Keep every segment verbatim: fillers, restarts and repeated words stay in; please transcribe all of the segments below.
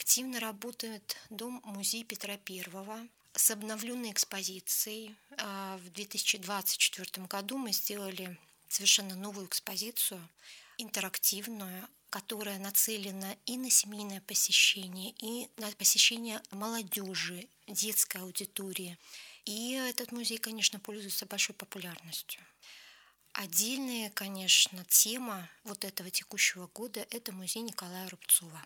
активно работает Дом-музей Петра Первого с обновленной экспозицией. А, В две тысячи двадцать четвёртом году мы сделали совершенно новую экспозицию, интерактивную, которая нацелена и на семейное посещение, и на посещение молодежи, детской аудитории. И этот музей, конечно, пользуется большой популярностью. Отдельная, конечно, тема вот этого текущего года – это музей Николая Рубцова.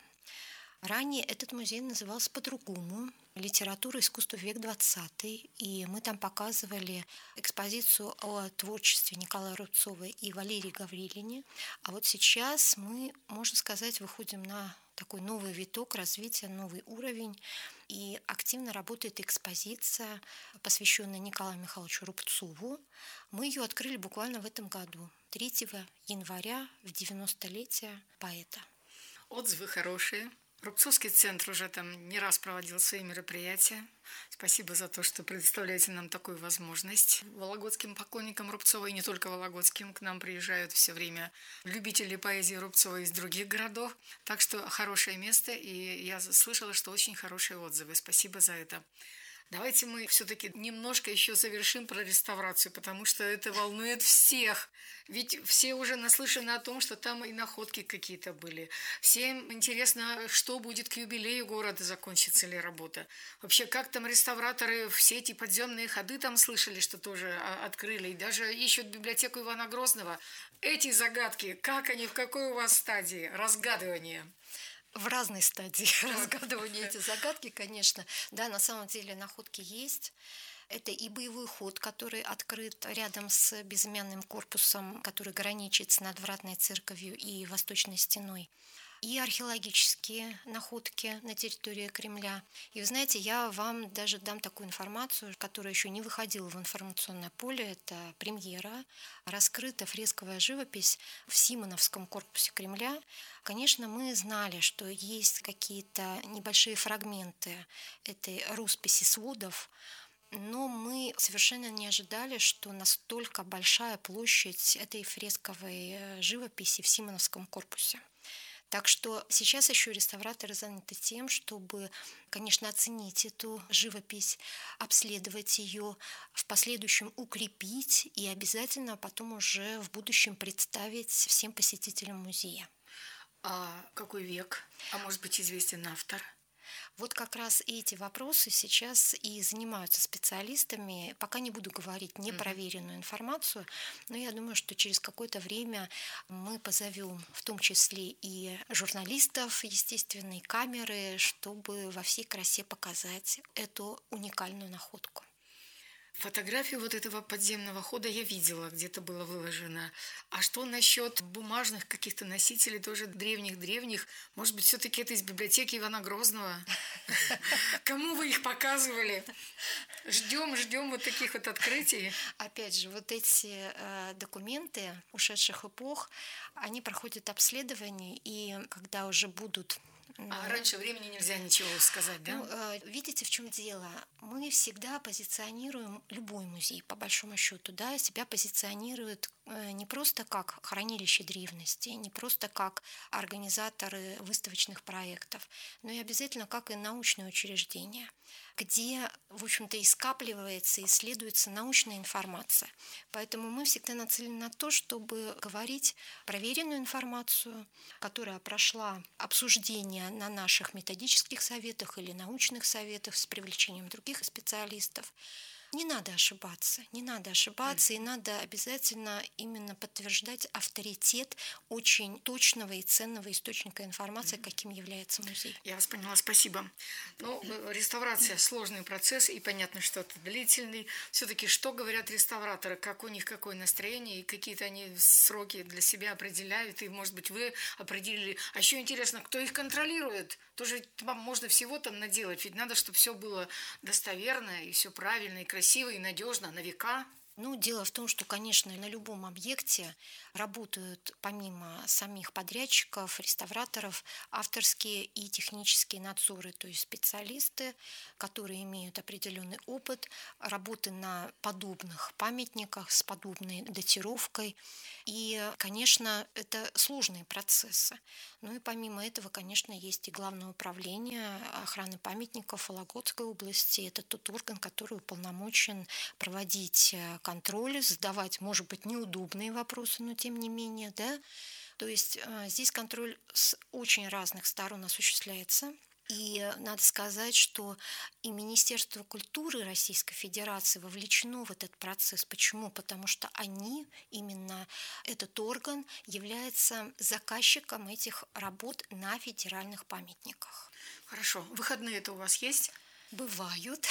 Ранее этот музей назывался по-другому – «Литература и искусство век двадцатый», и мы там показывали экспозицию о творчестве Николая Рубцова и Валерии Гаврилине. А вот сейчас мы, можно сказать, выходим на такой новый виток развития, новый уровень, и активно работает экспозиция, посвященная Николаю Михайловичу Рубцову. Мы ее открыли буквально в этом году, третьего января, в девяностолетие поэта. Отзывы хорошие. Рубцовский центр уже там не раз проводил свои мероприятия. Спасибо за то, что предоставляете нам такую возможность. Вологодским поклонникам Рубцова, и не только вологодским, к нам приезжают все время любители поэзии Рубцова из других городов. Так что хорошее место, и я слышала, что очень хорошие отзывы. Спасибо за это. Давайте мы все-таки немножко еще завершим про реставрацию, потому что это волнует всех. Ведь все уже наслышаны о том, что там и находки какие-то были. Всем интересно, что будет к юбилею города, закончится ли работа. Вообще, как там реставраторы все эти подземные ходы там слышали, что тоже открыли, и даже ищут библиотеку Ивана Грозного. Эти загадки, как они, в какой у вас стадии разгадывания? В разной стадии разгадывания эти загадки, конечно. Да, на самом деле находки есть. Это и боевой ход, который открыт рядом с безымянным корпусом, который граничит с надвратной церковью и восточной стеной, и археологические находки на территории Кремля. И вы знаете, я вам даже дам такую информацию, которая еще не выходила в информационное поле. Это премьера. Раскрыта фресковая живопись в Симоновском корпусе Кремля. Конечно, мы знали, что есть какие-то небольшие фрагменты этой росписи сводов, но мы совершенно не ожидали, что настолько большая площадь этой фресковой живописи в Симоновском корпусе. Так что сейчас еще реставраторы заняты тем, чтобы, конечно, оценить эту живопись, обследовать ее, в последующем укрепить и обязательно потом уже в будущем представить всем посетителям музея. А какой век? А может быть, известен автор? Вот как раз эти вопросы сейчас и занимаются специалистами. Пока не буду говорить непроверенную информацию, но я думаю, что через какое-то время мы позовем в том числе и журналистов, естественно, и камеры, чтобы во всей красе показать эту уникальную находку. Фотографию вот этого подземного хода я видела, где-то было выложено. А что насчет бумажных каких-то носителей, тоже древних-древних? Может быть, все-таки это из библиотеки Ивана Грозного? Кому вы их показывали? Ждем, ждем вот таких вот открытий. Опять же, вот эти э, документы ушедших эпох, они проходят обследование, и когда уже будут... А раньше времени нельзя ничего сказать, да? Ну, видите, в чем дело? Мы всегда позиционируем любой музей, по большому счету, да, себя позиционирует не просто как хранилище древности, не просто как организаторы выставочных проектов, но и обязательно как и научное учреждение, где, в общем-то, и скапливается, и исследуется научная информация. Поэтому мы всегда нацелены на то, чтобы говорить проверенную информацию, которая прошла обсуждение на наших методических советах или научных советах с привлечением других специалистов. Не надо ошибаться, не надо ошибаться, и надо обязательно именно подтверждать авторитет очень точного и ценного источника информации, каким является музей. Я вас поняла, спасибо. Ну, реставрация – сложный процесс, и понятно, что это длительный. Все-таки что говорят реставраторы, как у них какое настроение, и какие-то они сроки для себя определяют, и, может быть, вы определили. А еще интересно, кто их контролирует? Тоже можно всего там наделать, ведь надо, чтобы все было достоверно, и все правильно, и красиво, и надежно, на века. Ну, дело в том, что, конечно, на любом объекте работают помимо самих подрядчиков, реставраторов, авторские и технические надзоры, то есть специалисты, которые имеют определенный опыт работы на подобных памятниках с подобной датировкой. И, конечно, это сложные процессы. Ну и помимо этого, конечно, есть и Главное управление охраны памятников Вологодской области. Это тот орган, который уполномочен проводить э, контроль, задавать, может быть, неудобные вопросы, но тем не менее, да. То есть э, здесь контроль с очень разных сторон осуществляется. И э, надо сказать, что и Министерство культуры Российской Федерации вовлечено в этот процесс. Почему? Потому что они, именно этот орган, является заказчиком этих работ на федеральных памятниках. Хорошо. Выходные это у вас есть? Бывают.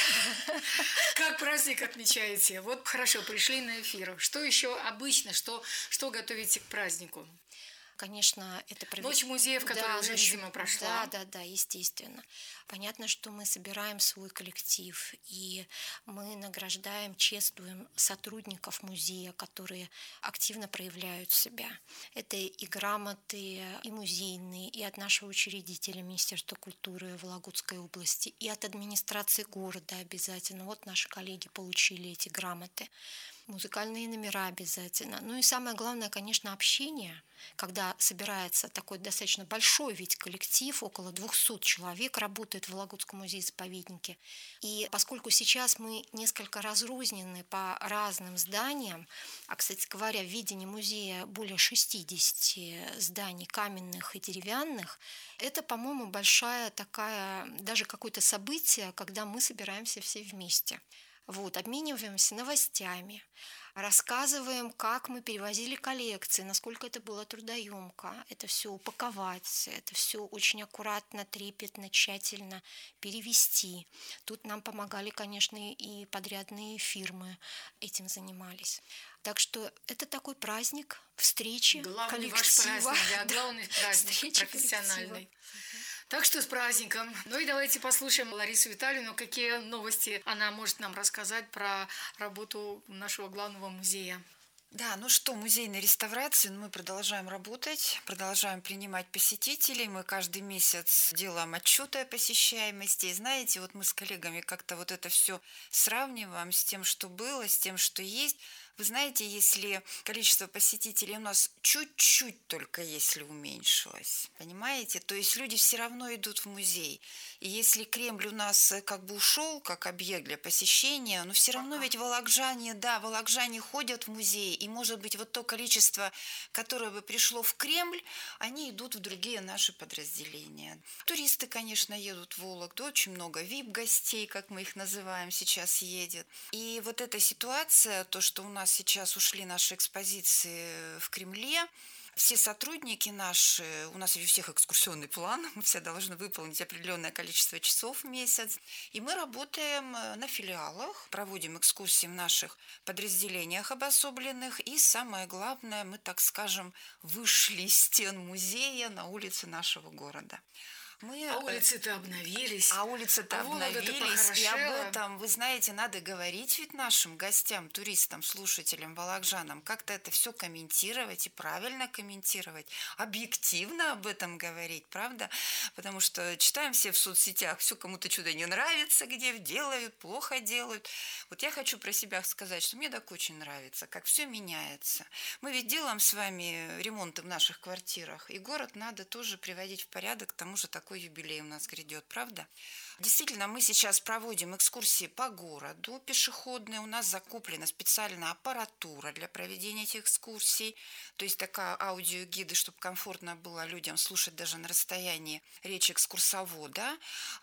Как праздник отмечаете? Вот хорошо, пришли на эфир. Что еще обычно, что, что готовите к празднику? Конечно, это провед- Ночь музеев, которая Да, уже, ночь- видимо, прошла. Да, да, да, естественно. Понятно, что мы собираем свой коллектив, и мы награждаем, чествуем сотрудников музея, которые активно проявляют себя. Это и грамоты, и музейные, и от нашего учредителя Министерства культуры Вологодской области, и от администрации города обязательно. Вот наши коллеги получили эти грамоты. Музыкальные номера обязательно. Ну и самое главное, конечно, общение, когда собирается такой достаточно большой ведь коллектив, около двухсот человек работает в Вологодском музее-заповеднике. И поскольку сейчас мы несколько разрознены по разным зданиям, а, кстати говоря, в видении музея более шестидесяти зданий каменных и деревянных, это, по-моему, большая такая, даже какое-то событие, когда мы собираемся все вместе. Вот, обмениваемся новостями, рассказываем, как мы перевозили коллекции, насколько это было трудоемко, это все упаковать, это все очень аккуратно, трепетно, тщательно перевести. Тут нам помогали, конечно, и подрядные фирмы этим занимались. Так что это такой праздник встречи Главный коллектива. ваш праздник, да, главный праздник встречи профессиональный. коллектива. Так что с праздником. Ну и давайте послушаем Ларису Витальевну, какие новости она может нам рассказать про работу нашего главного музея. Да, ну что, музейной реставрации, ну, мы продолжаем работать, продолжаем принимать посетителей. Мы каждый месяц делаем отчеты о посещаемости. И знаете, вот мы с коллегами как-то вот это все сравниваем с тем, что было, с тем, что есть. Вы знаете, если количество посетителей у нас чуть-чуть только если уменьшилось, понимаете, то есть люди все равно идут в музей. И если Кремль у нас как бы ушел как объект для посещения, но все равно ведь волокжане, да, волокжане ходят в музей, и может быть вот то количество, которое бы пришло в Кремль, они идут в другие наши подразделения. Туристы, конечно, едут в Вологду, очень много ви ай пи-гостей, как мы их называем, сейчас едет. И вот эта ситуация, то, что у нас сейчас ушли наши экспозиции в Кремле, все сотрудники наши, у нас у всех экскурсионный план, мы все должны выполнить определенное количество часов в месяц. И мы работаем на филиалах, проводим экскурсии в наших подразделениях обособленных. И самое главное, мы, так скажем, вышли из стен музея на улицы нашего города. Мы, а улицы-то обновились. А улицы-то а обновились. И об этом, вы знаете, надо говорить ведь нашим гостям, туристам, слушателям, волокжанам, как-то это все комментировать и правильно комментировать, объективно об этом говорить, правда? Потому что читаем все в соцсетях, все кому-то что-то не нравится, где делают, плохо делают. Вот я хочу про себя сказать, что мне так очень нравится, как все меняется. Мы ведь делаем с вами ремонты в наших квартирах, и город надо тоже приводить в порядок, к тому же такой юбилей у нас грядет, правда? Действительно, мы сейчас проводим экскурсии по городу пешеходные. У нас закуплена специальная аппаратура для проведения этих экскурсий. То есть такая аудиогиды, чтобы комфортно было людям слушать даже на расстоянии речи экскурсовода.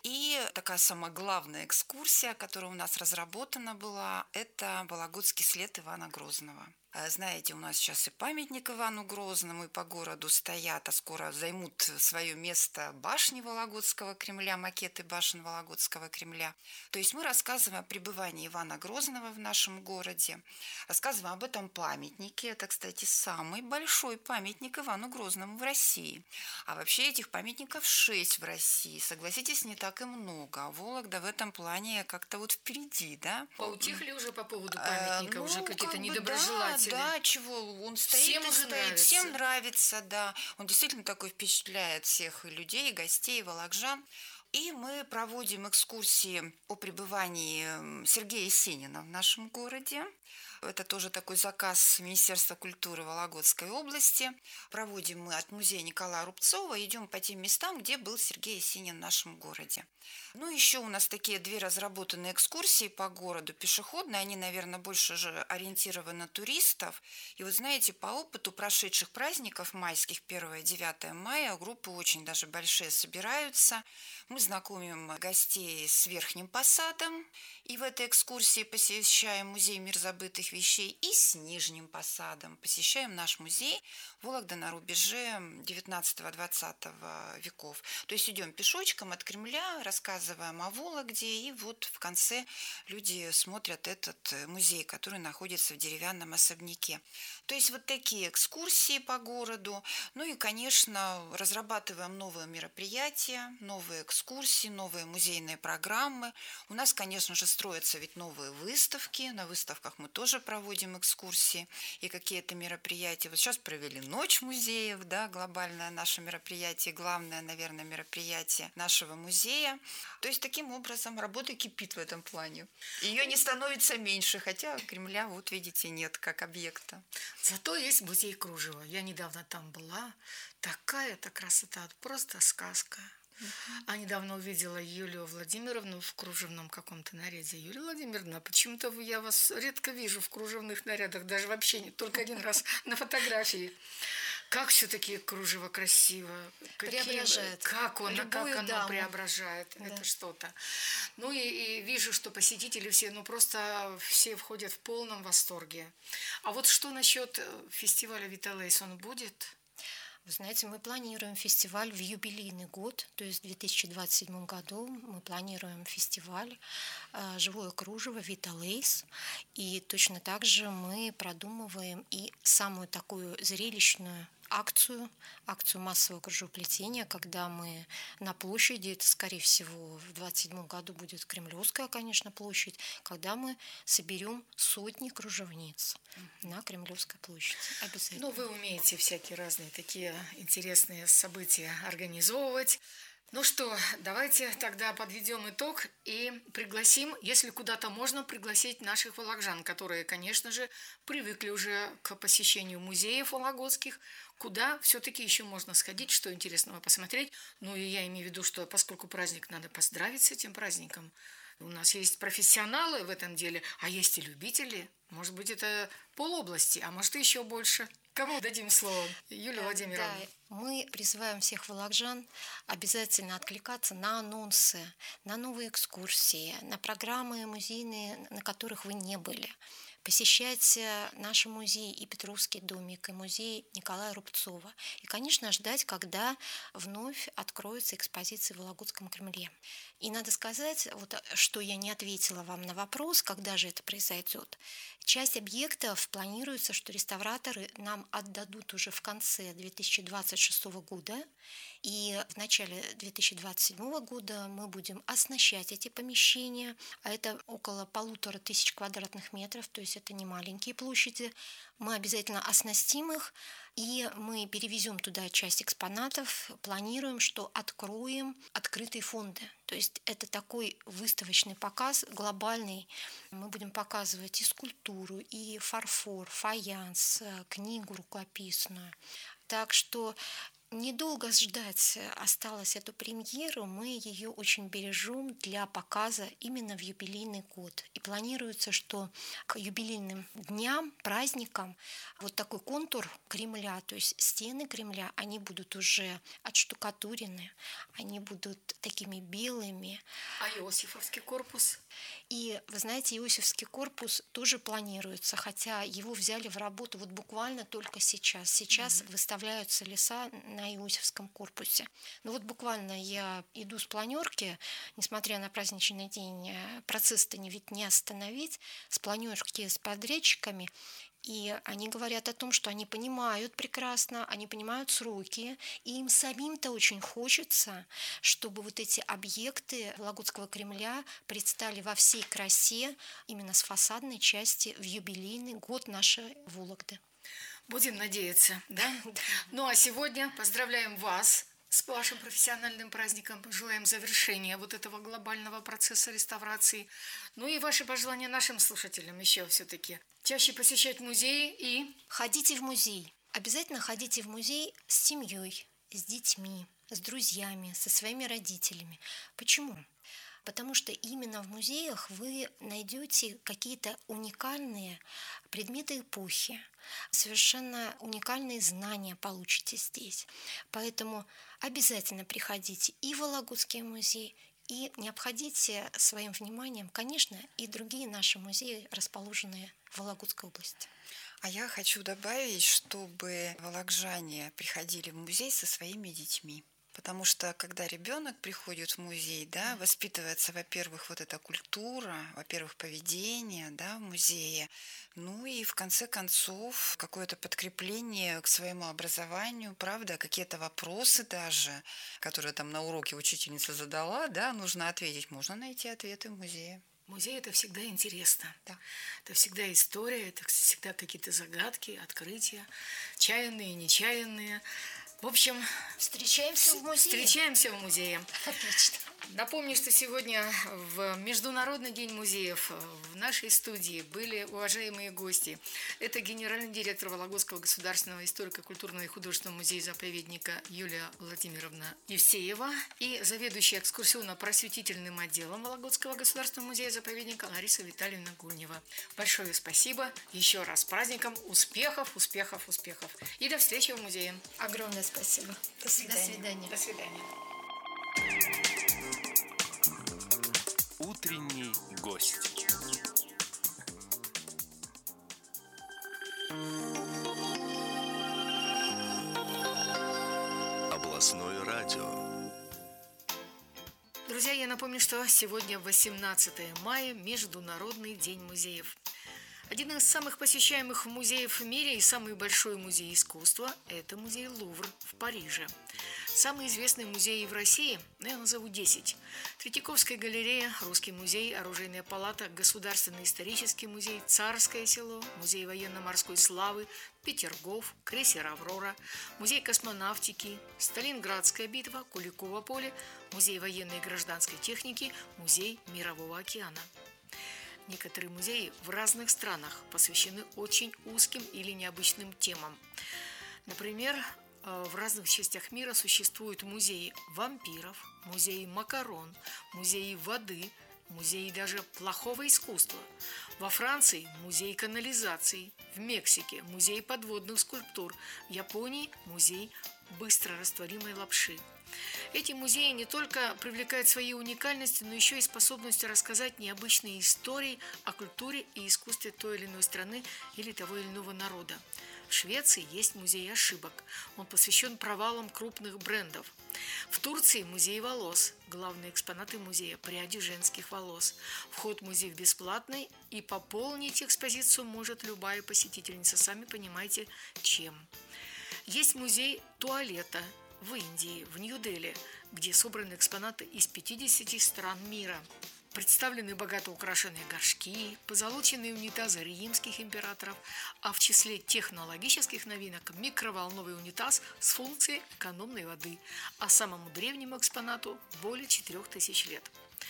И такая самая главная экскурсия, которая у нас разработана была, это Вологодский след Ивана Грозного. Знаете, у нас сейчас и памятник Ивану Грозному, и по городу стоят, а скоро займут свое место башни Вологодского Кремля, макеты башен Вологодского Кремля. То есть мы рассказываем о пребывании Ивана Грозного в нашем городе, рассказываем об этом памятнике. Это, кстати, самый большой памятник Ивану Грозному в России. А вообще этих памятников шесть в России. Согласитесь, не так и много. А Вологда в этом плане как-то вот впереди, да? Поутихли уже по поводу памятника, ну, уже какие-то как бы недоброжелатели. Да, да, чего он стоит Всем и уже стоит, нравится. всем нравится, да. Он действительно такой впечатляет всех людей, гостей, волокжан. И мы проводим экскурсии о пребывании Сергея Есенина в нашем городе. Это тоже такой заказ Министерства культуры Вологодской области. Проводим мы от музея Николая Рубцова, идем по тем местам, где был Сергей Есенин в нашем городе. Ну, еще у нас такие две разработанные экскурсии по городу пешеходные. Они, наверное, больше же ориентированы на туристов. И вот знаете, по опыту прошедших праздников майских, первого и девятого мая, группы очень даже большие собираются. Мы знакомим гостей с Верхним Посадом, и в этой экскурсии посещаем музей мир забытых вещей, и с Нижним Посадом посещаем наш музей Вологда на рубеже девятнадцатого-двадцатого веков. То есть идем пешочком от Кремля, рассказываем о Вологде, и вот в конце люди смотрят этот музей, который находится в деревянном особняке. То есть вот такие экскурсии по городу. Ну и, конечно, разрабатываем новые мероприятия, новые экскурсии, новые музейные программы. У нас, конечно же, строятся ведь новые выставки. На выставках мы тоже проводим экскурсии и какие-то мероприятия. Вот сейчас провели Ночь музеев, да, глобальное наше мероприятие, главное, наверное, мероприятие нашего музея. То есть таким образом работа кипит в этом плане. Ее не становится меньше, хотя Кремля, вот видите, нет как объекта. Зато есть музей кружева. Я недавно там была. Такая-то красота, просто сказка. А недавно увидела Юлию Владимировну в кружевном каком-то наряде. Юлия Владимировна, почему-то я вас редко вижу в кружевных нарядах, даже вообще не, только один раз на фотографии. Как все-таки кружево красиво. Преображает. Как, он, как оно даму. преображает. Да. Это что-то. Ну и, и вижу, что посетители все, ну просто все входят в полном восторге. А вот что насчет фестиваля Виталейс, он будет? Вы знаете, мы планируем фестиваль в юбилейный год, то есть в две тысячи двадцать седьмом году мы планируем фестиваль «Живое кружево Виталейс». И точно так же мы продумываем и самую такую зрелищную акцию, акцию массового кружевоплетения, когда мы на площади, это, скорее всего, в двадцать седьмом году будет Кремлевская, конечно, площадь, когда мы соберем сотни кружевниц на Кремлевской площади. Обязательно. Ну, вы умеете всякие разные такие интересные события организовывать. Ну что, давайте тогда подведем итог и пригласим, если куда-то можно, пригласить наших волокжан, которые, конечно же, привыкли уже к посещению музеев вологодских, куда все-таки еще можно сходить, что интересного посмотреть. Ну и я имею в виду, что поскольку праздник, надо поздравить с этим праздником. У нас есть профессионалы в этом деле, а есть и любители. Может быть, это полобласти, а может, и еще больше. Кому дадим слово? Юлия Владимировна. Да, мы призываем всех волокжан обязательно откликаться на анонсы, на новые экскурсии, на программы музейные, на которых вы не были. Посещать наш музей и Петровский домик, и музей Николая Рубцова. И, конечно, ждать, когда вновь откроются экспозиции в Вологодском Кремле. И надо сказать, вот, что я не ответила вам на вопрос, когда же это произойдет. Часть объектов планируется, что реставраторы нам отдадут уже в конце две тысячи двадцать шестого года. И в начале две тысячи двадцать седьмого года мы будем оснащать эти помещения, а это около полутора тысяч квадратных метров, то есть это не маленькие площади. Мы обязательно оснастим их, и мы перевезем туда часть экспонатов, планируем, что откроем открытые фонды. То есть это такой выставочный показ глобальный. Мы будем показывать и скульптуру, и фарфор, фаянс, книгу рукописную. Так что Недолго ждать осталось эту премьеру. Мы ее очень бережем для показа именно в юбилейный год. И планируется, что к юбилейным дням, праздникам вот такой контур Кремля, то есть стены Кремля, они будут уже отштукатурены, они будут такими белыми. А Иосифовский корпус? И, вы знаете, Иосифский корпус тоже планируется, хотя его взяли в работу вот буквально только сейчас. Сейчас mm-hmm. выставляются леса на Иосифском корпусе. Но вот буквально я иду с планерки, несмотря на праздничный день, процесс-то не, ведь не остановить, с планерки с подрядчиками. И они говорят о том, что они понимают прекрасно, они понимают сроки, и им самим-то очень хочется, чтобы вот эти объекты Вологодского Кремля предстали во всей красе именно с фасадной части в юбилейный год нашей Вологды. Будем надеяться, да? Ну а сегодня поздравляем вас с вашим профессиональным праздником. Желаем завершения вот этого глобального процесса реставрации. Ну и ваши пожелания нашим слушателям еще все-таки. Чаще посещать музеи и... Ходите в музей. Обязательно ходите в музей с семьей, с детьми, с друзьями, со своими родителями. Почему? Потому что именно в музеях вы найдете какие-то уникальные предметы эпохи, совершенно уникальные знания получите здесь. Поэтому обязательно приходите и в Вологодский музей, и не обходите своим вниманием, конечно, и другие наши музеи, расположенные в Вологодской области. А я хочу добавить, чтобы вологжане приходили в музей со своими детьми. Потому что, когда ребенок приходит в музей, да, воспитывается, во-первых, вот эта культура, во-первых, поведение, да, в музее, ну и в конце концов какое-то подкрепление к своему образованию, правда, какие-то вопросы даже, которые там на уроке учительница задала, да, нужно ответить, можно найти ответы в музее. Музей – это всегда интересно. Да. Это всегда история, это всегда какие-то загадки, открытия, чаянные, нечаянные. В общем, встречаемся в музее. Встречаемся в музее. Отлично. Напомню, что сегодня в Международный день музеев в нашей студии были уважаемые гости. Это генеральный директор Вологодского государственного историко-культурного и художественного музея-заповедника Юлия Владимировна Евсеева и заведующая экскурсионно-просветительным отделом Вологодского государственного музея-заповедника Лариса Витальевна Гульнева. Большое спасибо. Еще раз с праздником. Успехов, успехов, успехов. И до встречи в музее. Огромное спасибо. До свидания. До свидания. Утренний гость. Областное радио. Друзья, я напомню, что сегодня восемнадцатое мая, Международный день музеев. Один из самых посещаемых музеев в мире и самый большой музей искусства – это музей Лувр в Париже. Самые известные музеи в России, ну, я назову десять. Третьяковская галерея, Русский музей, Оружейная палата, Государственный исторический музей, Царское село, Музей военно-морской славы, Петергоф, крейсер «Аврора», Музей космонавтики, Сталинградская битва, Куликово поле, Музей военной и гражданской техники, Музей Мирового океана. Некоторые музеи в разных странах посвящены очень узким или необычным темам. Например, в разных частях мира существуют музеи вампиров, музеи макарон, музеи воды, музеи даже плохого искусства. Во Франции – музей канализации, в Мексике – музей подводных скульптур, в Японии – музей быстрорастворимой лапши. Эти музеи не только привлекают своей уникальностью, но еще и способностью рассказать необычные истории о культуре и искусстве той или иной страны или того или иного народа. В Швеции есть музей ошибок. Он посвящен провалам крупных брендов. В Турции музей волос. Главные экспонаты музея – пряди женских волос. Вход в музей бесплатный, и пополнить экспозицию может любая посетительница. Сами понимаете, чем. Есть музей туалета в Индии, в Нью-Дели, где собраны экспонаты из пятидесяти стран мира. Представлены богато украшенные горшки, позолоченные унитазы римских императоров, а в числе технологических новинок микроволновый унитаз с функцией экономной воды, а самому древнему экспонату более четырех тысяч лет.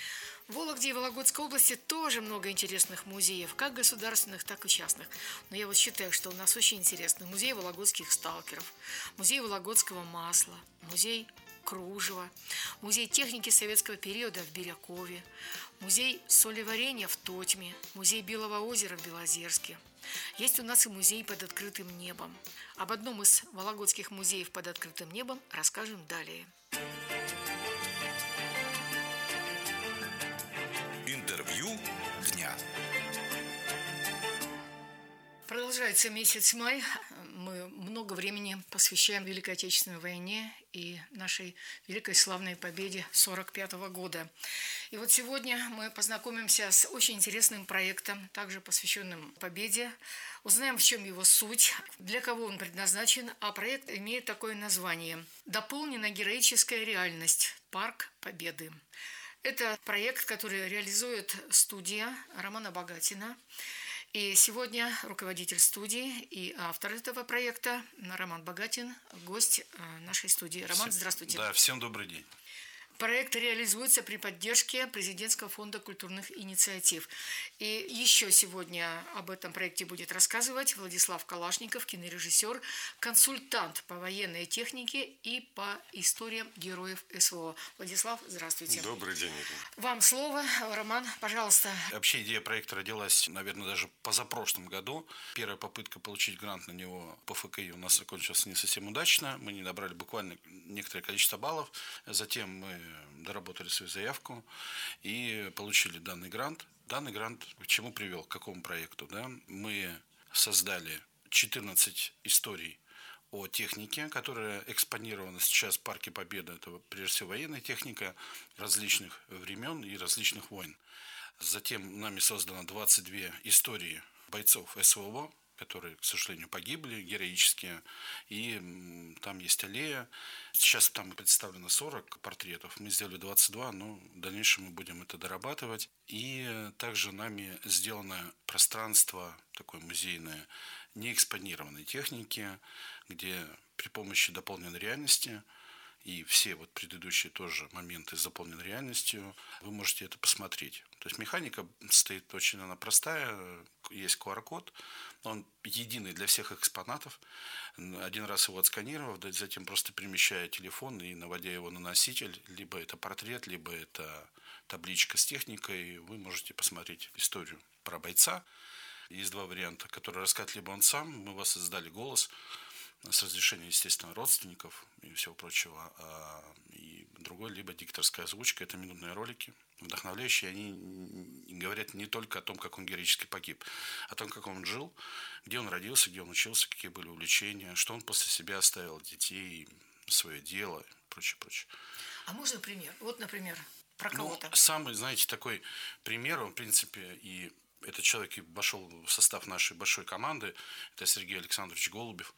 В Вологде и Вологодской области тоже много интересных музеев, как государственных, так и частных. Но я вот считаю, что у нас очень интересный музей вологодских сталкеров, музей вологодского масла, музей кружева, музей техники советского периода в Бирякове, музей солеварения в Тотьме, музей Белого озера в Белозерске. Есть у нас и музей под открытым небом. Об одном из вологодских музеев под открытым небом расскажем далее. Интервью дня. Продолжается месяц май. Мы много времени посвящаем Великой Отечественной войне и нашей великой славной победе сорок пятого года. И вот сегодня мы познакомимся с очень интересным проектом, также посвященным победе. Узнаем, в чем его суть, для кого он предназначен, а проект имеет такое название «Дополнена героическая реальность. Парк Победы». Это проект, который реализует студия Романа Богатина. И сегодня руководитель студии и автор этого проекта Роман Богатин, гость нашей студии. Роман, здравствуйте. Да, всем добрый день. Проект реализуется при поддержке Президентского фонда культурных инициатив. И еще сегодня об этом проекте будет рассказывать Владислав Калашников, кинорежиссер, консультант по военной технике и по историям героев СВО. Владислав, здравствуйте. Добрый день, Ирина. Вам слово. Роман, пожалуйста. Вообще идея проекта родилась, наверное, даже позапрошлом году. Первая попытка получить грант на него по ФКИ у нас закончилась не совсем удачно. Мы не набрали буквально некоторое количество баллов. Затем мы доработали свою заявку и получили данный грант. Данный грант к чему привел, к какому проекту? Да? Мы создали четырнадцать историй о технике, которая экспонирована сейчас в Парке Победы. Это прежде всего военная техника различных времен и различных войн. Затем нами создано двадцать две истории бойцов СВО, которые, к сожалению, погибли героически. И там есть аллея. Сейчас там представлено сорок портретов. Мы сделали двадцать два, но в дальнейшем мы будем это дорабатывать. И также нами сделано пространство такое музейное неэкспонированной техники, где при помощи дополненной реальности и все вот предыдущие тоже моменты с дополненной реальностью вы можете это посмотреть. То есть механика стоит очень она простая, есть ку ар код, он единый для всех экспонатов. Один раз его отсканировав, затем просто перемещая телефон и наводя его на носитель, либо это портрет, либо это табличка с техникой, вы можете посмотреть историю про бойца. Есть два варианта, которые рассказать либо он сам, мы вас создали голос, с разрешения, естественно, родственников и всего прочего. И другой, либо дикторская озвучка. Это минутные ролики, вдохновляющие. Они говорят не только о том, как он героически погиб, а о том, как он жил, где он родился, где он учился, какие были увлечения, что он после себя оставил детей, свое дело и прочее, прочее. А можно пример? Вот, например, про кого-то. Ну, самый, знаете, такой пример, он, в принципе, и этот человек и вошел в состав нашей большой команды. Это Сергей Александрович Голубев.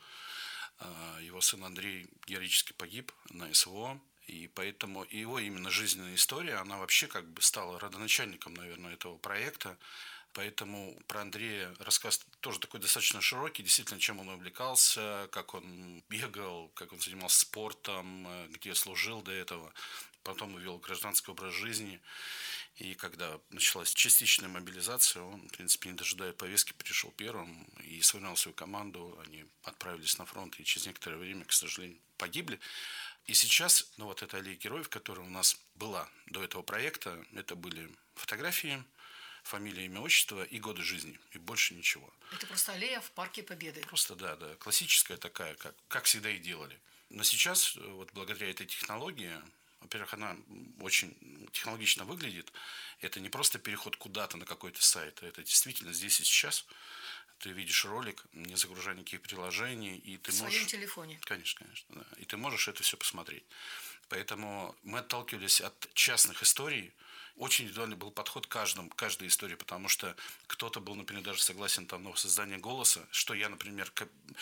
Его сын Андрей героически погиб на СВО, и поэтому его именно жизненная история, она вообще как бы стала родоначальником, наверное, этого проекта. Поэтому про Андрея рассказ тоже такой достаточно широкий, действительно, чем он увлекался, как он бегал, как он занимался спортом, где служил до этого. Потом вел гражданский образ жизни. И когда началась частичная мобилизация, он, в принципе, не дожидая повестки, пришел первым и сформировал свою команду. Они отправились на фронт и через некоторое время, к сожалению, погибли. И сейчас, ну вот эта аллея героев, которая у нас была до этого проекта, это были фотографии, фамилия, имя, отчество и годы жизни. И больше ничего. Это просто аллея в Парке Победы. Просто, да, да. Классическая такая, как, как всегда и делали. Но сейчас, вот благодаря этой технологии, во-первых, она очень технологично выглядит. Это не просто переход куда-то на какой-то сайт. Это действительно здесь и сейчас. Ты видишь ролик, не загружая никаких приложений. И ты в можешь... своем телефоне. Конечно, конечно. Да. И ты можешь это все посмотреть. Поэтому мы отталкивались от частных историй. Очень индивидуальный был подход к каждому, к каждой истории, потому что кто-то был, например, даже согласен там на создание голоса, что я, например,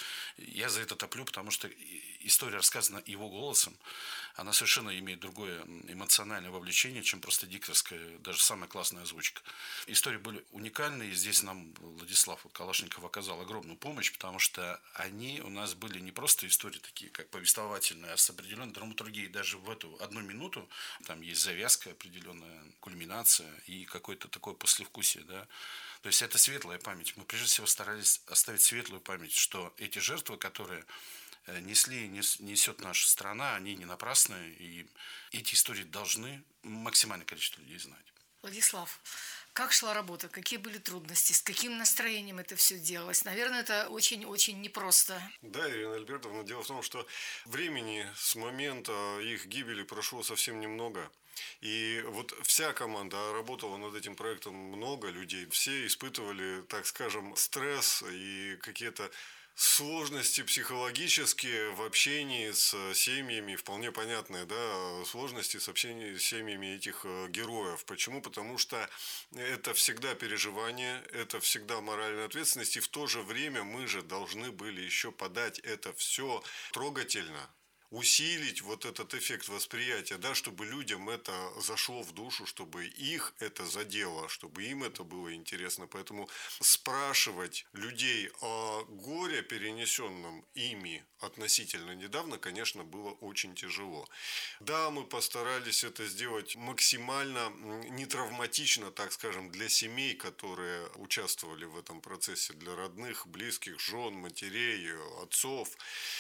я за это топлю, потому что история рассказана его голосом, она совершенно имеет другое эмоциональное вовлечение, чем просто дикторская, даже самая классная озвучка. Истории были уникальные, и здесь нам Владислав Калашников оказал огромную помощь, потому что они у нас были не просто истории такие, как повествовательные, а с определенной драматургией даже в эту одну минуту там есть завязка определенная, кульминация и какое-то такое послевкусие, да. То есть это светлая память. Мы прежде всего старались оставить светлую память, что эти жертвы, которые несли, несет наша страна, они не напрасные, и эти истории должны максимальное количество людей знать. Владислав, как шла работа? Какие были трудности? С каким настроением это все делалось? Наверное, это очень-очень непросто. Да, Ирина Альбертовна, дело в том, что времени с момента их гибели прошло совсем немного. И вот вся команда работала над этим проектом, много людей. Все испытывали, так скажем, стресс и какие-то сложности психологические в общении с семьями, вполне понятные, да, сложности с общением с семьями этих героев. Почему? Потому что это всегда переживание, это всегда моральная ответственность, и в то же время мы же должны были еще подать это все трогательно, усилить вот этот эффект восприятия, да, чтобы людям это зашло в душу, чтобы их это задело, чтобы им это было интересно. Поэтому спрашивать людей о горе, перенесенном ими относительно недавно, конечно, было очень тяжело. Да, мы постарались это сделать максимально нетравматично, так скажем, для семей, которые участвовали в этом процессе, для родных, близких, жен, матерей, отцов.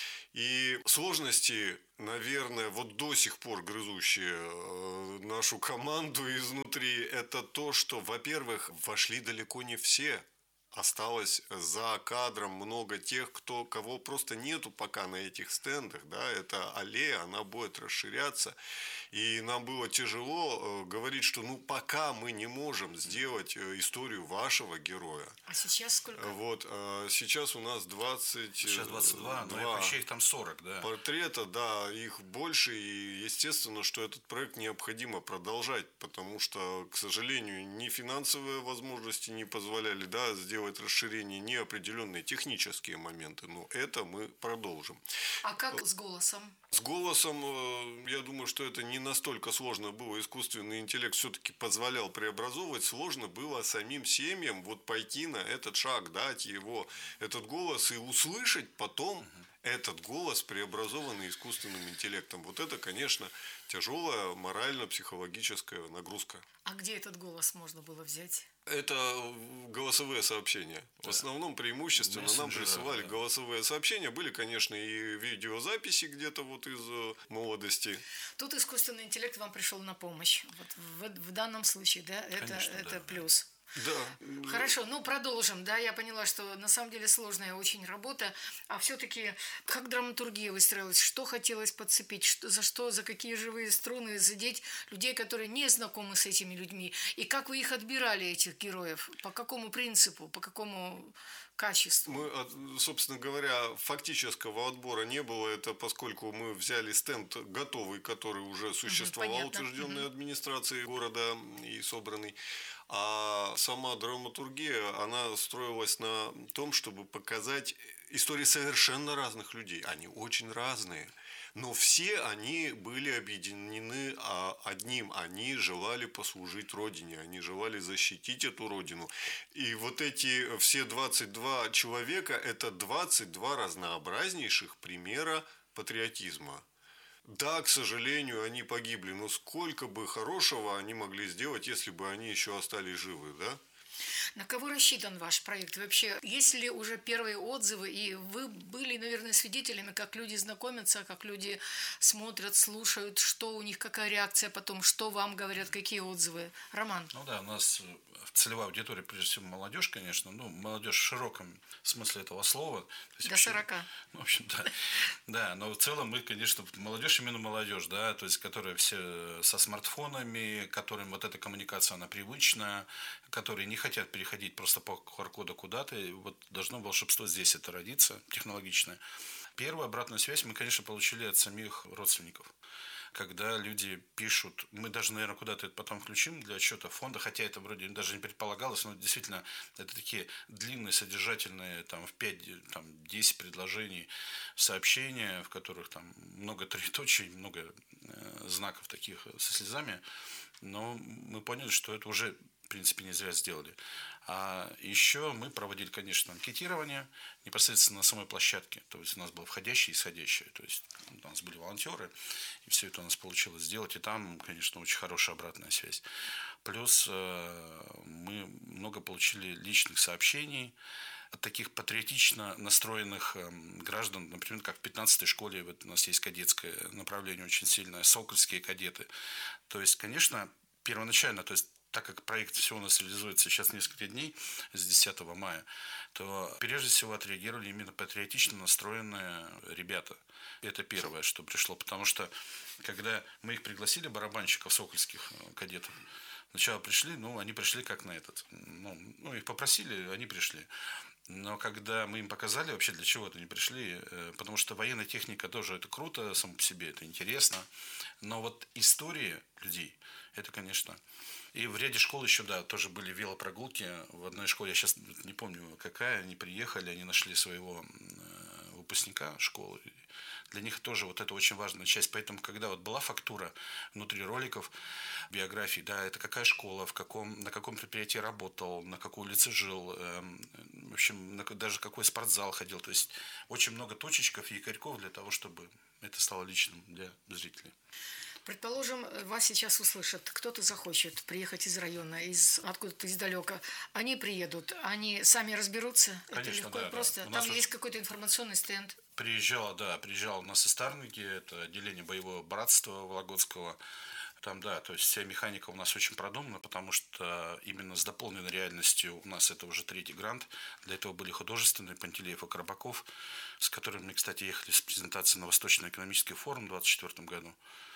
И сложности, наверное, вот до сих пор грызущие нашу команду изнутри, это то, что, во-первых, вошли далеко не все. Осталось за кадром много тех, кто, кого просто нету пока на этих стендах. Да? Это аллея, она будет расширяться. И нам было тяжело говорить, что ну пока мы не можем сделать историю вашего героя. А сейчас сколько? Вот, а сейчас у нас двадцать... Сейчас двадцать два, но вообще их там сорок, да. Портрета, да, их больше. И естественно, что этот проект необходимо продолжать, потому что, к сожалению, ни финансовые возможности не позволяли, да, сделать расширение, ни определенные технические моменты. Но это мы продолжим. А как с голосом? С голосом, я думаю, что это не настолько сложно было. Искусственный интеллект все-таки позволял преобразовывать. Сложно было самим семьям вот пойти на этот шаг, дать его, этот голос и услышать потом угу. этот голос, преобразованный искусственным интеллектом. Вот это, конечно, тяжелая морально-психологическая нагрузка. А где этот голос можно было взять? Это голосовые сообщения. Да. В основном преимущественно Мессенджера, нам присылали да. голосовые сообщения. Были, конечно, и видеозаписи где-то вот из молодости. Тут искусственный интеллект вам пришел на помощь. Вот в, в данном случае, да, это, конечно, это да. плюс. Да. Хорошо, ну продолжим. Да, я поняла, что на самом деле сложная очень работа. А все-таки как драматургия выстроилась? Что хотелось подцепить? Что, за что, за какие живые струны задеть людей, которые не знакомы с этими людьми? И как вы их отбирали, этих героев? По какому принципу? По какому качеству? Мы, собственно говоря, фактического отбора не было. Это поскольку мы взяли стенд готовый, который уже существовал, угу, утвержденной угу. администрацией города и собранный. А сама драматургия, она строилась на том, чтобы показать истории совершенно разных людей. Они очень разные. Но все они были объединены одним. Они желали послужить Родине, они желали защитить эту Родину. И вот эти все двадцать два человека – это двадцать два разнообразнейших примера патриотизма. Да, к сожалению, они погибли, но сколько бы хорошего они могли сделать, если бы они еще остались живы, да? На кого рассчитан ваш проект? Вообще, есть ли уже первые отзывы? И вы были, наверное, свидетелями, как люди знакомятся, как люди смотрят, слушают, что у них, какая реакция потом, что вам говорят, какие отзывы. Роман? Ну да, у нас целевая аудитория, прежде всего, молодежь, конечно. Ну, молодежь в широком смысле этого слова. До сорока. Ну, в общем, да. Да, но в целом мы, конечно, молодежь именно молодежь, да, то есть, которая все со смартфонами, которым вот эта коммуникация, она привычна, которые не хотят переходить просто по ку ар коду куда-то. И вот должно волшебство здесь это родиться, технологичное. Первую обратную связь мы, конечно, получили от самих родственников. Когда люди пишут, мы даже, наверное, куда-то это потом включим для отчета фонда, хотя это вроде даже не предполагалось, но действительно это такие длинные, содержательные, там, в пять-десять предложений сообщения, в которых там много троеточий, много э, знаков таких со слезами. Но мы поняли, что это уже принципе, не зря сделали. А еще мы проводили, конечно, анкетирование непосредственно на самой площадке. То есть у нас было входящее и исходящее. То есть у нас были волонтеры, и все это у нас получилось сделать. И там, конечно, очень хорошая обратная связь. Плюс мы много получили личных сообщений от таких патриотично настроенных граждан, например, как в пятнадцатой школе, вот у нас есть кадетское направление очень сильное, сокольские кадеты. То есть, конечно, первоначально, то есть так как проект все у нас реализуется сейчас несколько дней, с десятого мая, то прежде всего отреагировали именно патриотично настроенные ребята. Это первое, что пришло, потому что когда мы их пригласили, барабанщиков сокольских кадетов, сначала пришли, ну, они пришли как на этот, ну, ну, их попросили, они пришли. Но когда мы им показали вообще, для чего это они пришли, потому что военная техника тоже это круто, само по себе это интересно, но вот истории людей, это, конечно... И в ряде школ еще, да, тоже были велопрогулки. В одной школе, я сейчас не помню какая, они приехали, они нашли своего выпускника школы. Для них тоже вот это очень важная часть. Поэтому, когда вот была фактура внутри роликов, биографии, да, это какая школа, в каком, на каком предприятии работал, на какой улице жил, э, в общем, на, даже какой спортзал ходил. То есть очень много точечков и якорьков для того, чтобы это стало личным для зрителей. Предположим, вас сейчас услышат, кто-то захочет приехать из района, из откуда-то издалека. Они приедут, они сами разберутся. Конечно, это легко да, и просто. да. Там уже... есть какой-то информационный стенд. Приезжал, да, приезжал у нас из Старники, это отделение боевого братства Вологодского. Там, да, то есть вся механика у нас очень продумана, потому что именно с дополненной реальностью у нас это уже третий грант. Для этого были художественные Пантелеев и Коробаков, с которыми мы, кстати, ехали с презентацией на Восточный экономический форум в двадцать четвёртом году.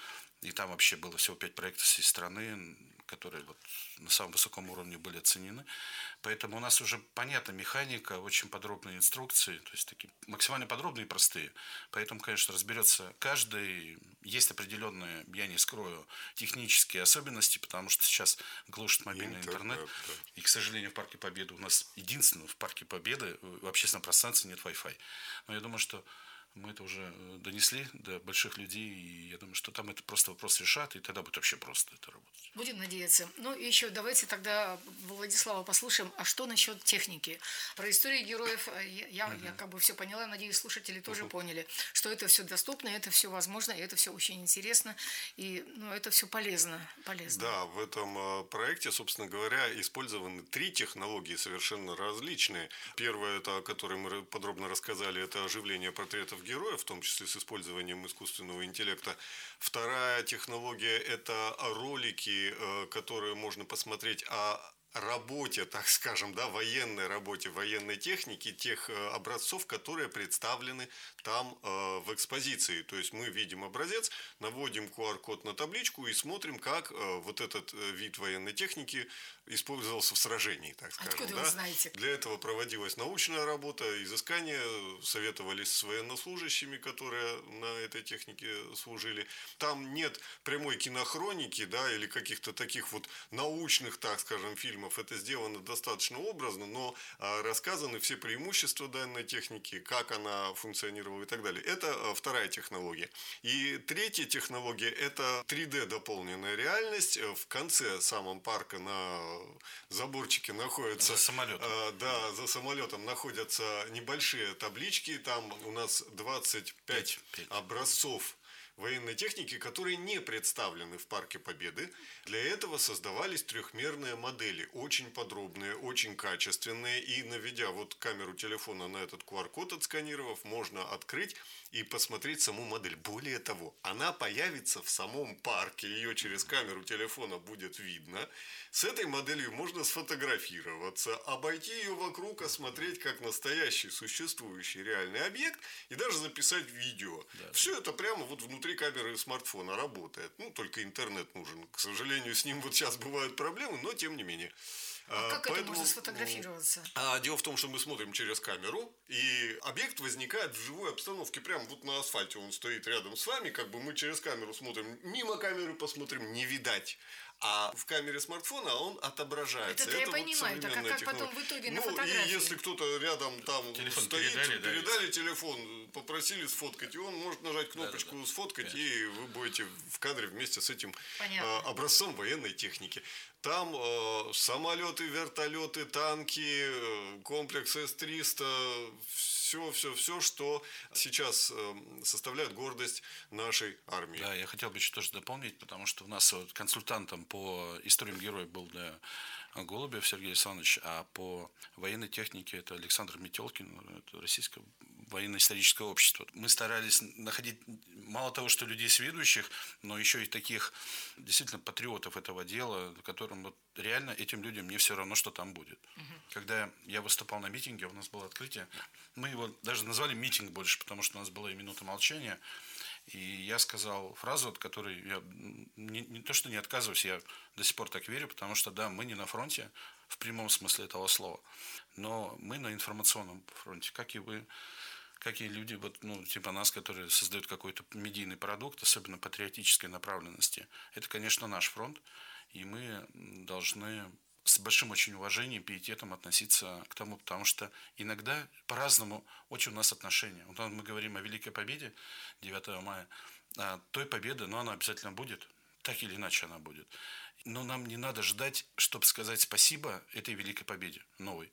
И там вообще было всего пять проектов всей страны, которые вот на самом высоком уровне были оценены. Поэтому у нас уже понятна механика, очень подробные инструкции, то есть такие максимально подробные и простые. Поэтому, конечно, разберется каждый. Есть определенные, я не скрою, технические особенности, потому что сейчас глушит мобильный интернет. интернет. Да. И, к сожалению, в Парке Победы у нас единственное, в Парке Победы в общественном пространстве нет Wi-Fi. Но я думаю, что мы это уже донесли до больших людей, и я думаю, что там это просто вопрос решат, и тогда будет вообще просто это работать. Будем надеяться. Ну и еще давайте тогда Владислава послушаем, а что насчет техники? Про историю героев я, uh-huh. я как бы все поняла, надеюсь, слушатели тоже uh-huh. поняли, что это все доступно, это все возможно, и это все очень интересно, и ну, это все полезно, полезно. Да, в этом проекте, собственно говоря, использованы три технологии совершенно различные. Первая, это, о которой мы подробно рассказали, это оживление портретов героев, в том числе с использованием искусственного интеллекта. Вторая технология – это ролики, которые можно посмотреть о работе, так скажем, да, военной работе, военной техники, тех образцов, которые представлены там э, в экспозиции. То есть мы видим образец, наводим ку ар код на табличку и смотрим, как э, вот этот вид военной техники использовался в сражении, так скажем. Откуда да? вы знаете? Для этого проводилась научная работа, изыскания, советовались с военнослужащими, которые на этой технике служили. Там нет прямой кинохроники, да, или каких-то таких вот научных, так скажем, фильмов. Это сделано достаточно образно, но а, рассказаны все преимущества данной техники, как она функционировала и так далее. Это а, вторая технология. И третья технология – это три дэ дополненная реальность. В конце самом парка на заборчике находится… За самолетом. А, да, за самолетом находятся небольшие таблички. Там у нас двадцать пять образцов военной техники, которые не представлены в Парке Победы. Для этого создавались трехмерные модели, очень подробные, очень качественные. И наведя вот камеру телефона на этот ку ар код, отсканировав, можно открыть и посмотреть саму модель. Более того, она появится в самом парке, ее через камеру телефона будет видно. С этой моделью можно сфотографироваться, обойти ее вокруг, осмотреть как настоящий существующий реальный объект и даже записать видео. Да. Все это прямо вот внутри камеры смартфона работает. Ну, только интернет нужен. К сожалению, с ним вот сейчас бывают проблемы, но тем не менее. А как Поэтому, это можно сфотографироваться? А, дело в том, что мы смотрим через камеру, и объект возникает в живой обстановке. Прямо вот на асфальте он стоит рядом с вами, как бы мы через камеру смотрим, мимо камеры посмотрим, не видать. А в камере смартфона он отображается. Это, я вот понимаю, так а современная как потом технология. в итоге на Ну, фотографии? и если кто-то рядом там Телефон стоит, передали, да, передали телефон, попросили сфоткать, и он может нажать кнопочку Да, да, да. «сфоткать», Конечно. и вы будете в кадре вместе с этим Понятно. э, образцом военной техники. Там э, самолеты, вертолеты, танки, э, комплекс эс триста, все, все, все, что сейчас э, составляет гордость нашей армии. Да, я хотел бы еще тоже дополнить, потому что у нас вот консультантом по историям героев был, да, Голубев Сергей Александрович, а по военной технике это Александр Метелкин, это Российское военно-историческое общество. Мы старались находить мало того, что людей сведущих, но еще и таких действительно патриотов этого дела, которым вот реально этим людям не все равно, что там будет. Угу. Когда я выступал на митинге, у нас было открытие, мы его даже назвали митинг больше, потому что у нас была и минута молчания. И я сказал фразу, от которой я не, не то, что не отказываюсь, я до сих пор так верю, потому что, да, мы не на фронте в прямом смысле этого слова, но мы на информационном фронте, как и вы, как и люди, вот, ну, типа нас, которые создают какой-то медийный продукт, особенно патриотической направленности. Это, конечно, наш фронт, и мы должны с большим очень уважением, пиететом относиться к тому, потому что иногда по-разному очень у нас отношения. Вот мы говорим о Великой Победе девятого мая, а той победы, но она обязательно будет, так или иначе она будет. Но нам не надо ждать, чтобы сказать спасибо этой Великой Победе новой.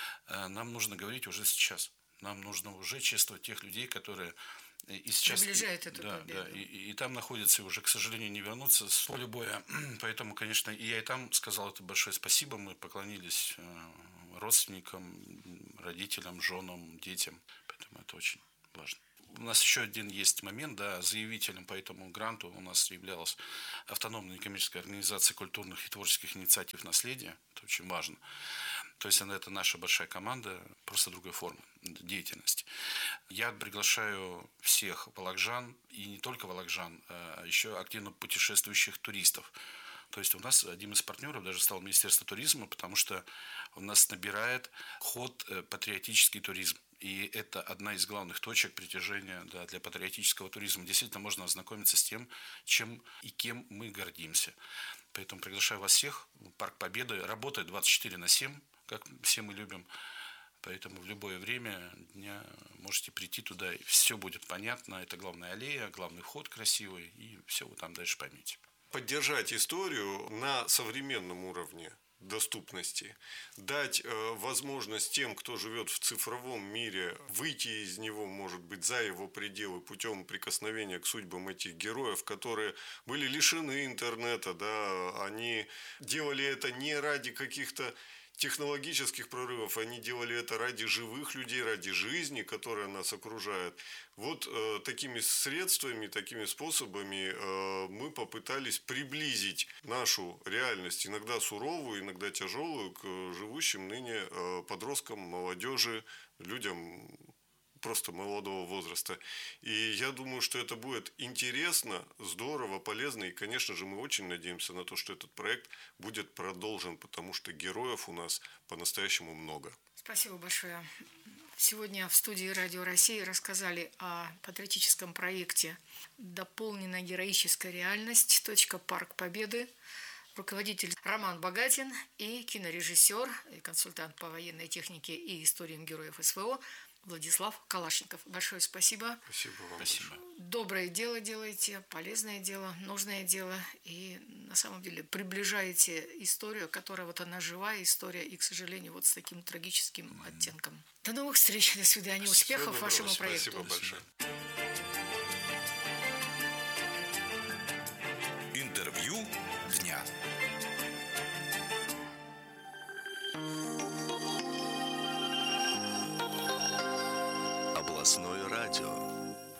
Нам нужно говорить уже сейчас. Нам нужно уже чествовать тех людей, которые и сейчас приближают эту да, победу. Да, и, и там находятся, и уже, к сожалению, не вернуться с поля боя. Поэтому, конечно, и я и там сказал это большое спасибо. Мы поклонились родственникам, родителям, женам, детям. Поэтому это очень важно. У нас еще один есть момент, да, заявителем по этому гранту у нас являлась автономная некоммерческая организация культурных и творческих инициатив «Наследие». Это очень важно. То есть это наша большая команда, просто другой формы деятельности. Я приглашаю всех волокжан, и не только волокжан, а еще активно путешествующих туристов. То есть у нас один из партнеров даже стал Министерство туризма, потому что у нас набирает ход патриотический туризм. И это одна из главных точек притяжения, да, для патриотического туризма. Действительно можно ознакомиться с тем, чем и кем мы гордимся. Поэтому приглашаю вас всех. Парк Победы работает двадцать четыре на семь, как все мы любим. Поэтому в любое время дня можете прийти туда, и все будет понятно. Это главная аллея, главный вход красивый, и все вы там дальше поймете. Поддержать историю на современном уровне доступности, дать э, возможность тем, кто живет в цифровом мире, выйти из него, может быть, за его пределы путем прикосновения к судьбам этих героев, которые были лишены интернета, да, они делали это не ради каких-то технологических прорывов, они делали это ради живых людей, ради жизни, которая нас окружает. Вот э, такими средствами, такими способами э, мы попытались приблизить нашу реальность, иногда суровую, иногда тяжелую, к живущим ныне э, подросткам, молодежи, людям просто молодого возраста. И я думаю, что это будет интересно, здорово, полезно. И, конечно же, мы очень надеемся на то, что этот проект будет продолжен, потому что героев у нас по-настоящему много. Спасибо большое. Сегодня в студии Радио России рассказали о патриотическом проекте «Дополненная героическая реальность. Парк Победы». Руководитель Роман Богатин и кинорежиссер, и консультант по военной технике и историям героев СВО Владислав Калашников. Большое спасибо. Спасибо вам. Спасибо. Доброе дело делаете, полезное дело, нужное дело. И на самом деле приближаете историю, которая вот она живая история, и, к сожалению, вот с таким трагическим mm-hmm. оттенком. До новых встреч, до свидания, успехов доброго, вашему проекту. Спасибо большое. Интервью дня. Областное радио.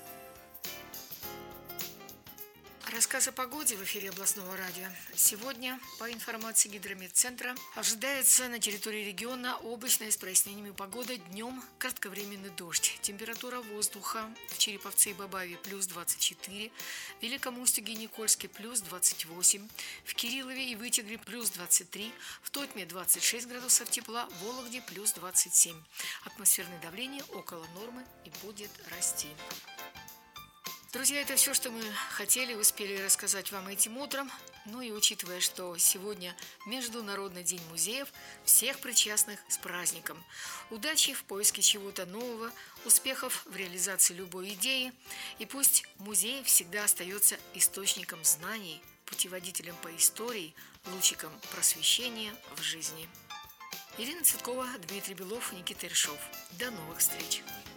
Рассказ о погоде в эфире областного радио. Сегодня, по информации Гидрометцентра, ожидается на территории региона облачная с прояснениями погода. Днем кратковременный дождь. Температура воздуха в Череповце и Бабаеве плюс двадцать четыре, в Великом Устюге и Никольске плюс двадцать восемь, в Кириллове и Вытегре плюс двадцать три, в Тотьме двадцать шесть градусов тепла, в Вологде плюс двадцать семь. Атмосферное давление около нормы и будет расти. Друзья, это все, что мы хотели, успели рассказать вам этим утром. Ну и учитывая, что сегодня Международный день музеев, всех причастных с праздником. Удачи в поиске чего-то нового, успехов в реализации любой идеи. И пусть музей всегда остается источником знаний, путеводителем по истории, лучиком просвещения в жизни. Ирина Цветкова, Дмитрий Белов, Никита Ершов. До новых встреч!